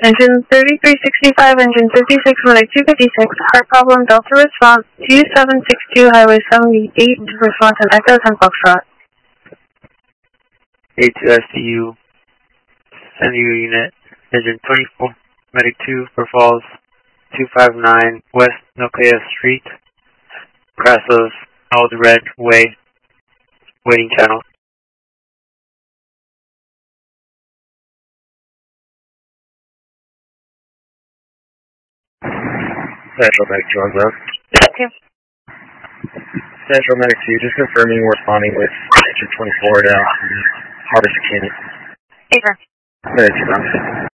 Engine 3365, engine 56, runway 256, heart problem, Delta response, 2762, highway 78, response and Echo 10 Foxtrot. A2STU, send you unit, engine 24, medic 2 for Falls, 259 West Nokia Street, Crassos, Old Red Way, waiting channel. Central Medic 2 on ground. Okay. Central Medic 2, just confirming we're responding with engine 24 down Harbor Canyon. Over. Medic 2 ground.